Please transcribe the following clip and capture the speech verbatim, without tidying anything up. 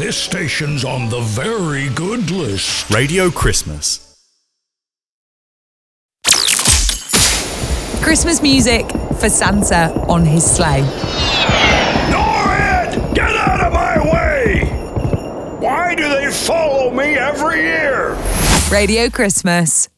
This station's on the very good list. Radio Christmas. Christmas music for Santa on his sleigh. Norrid! Get out of my way! Why do they follow me every year? Radio Christmas.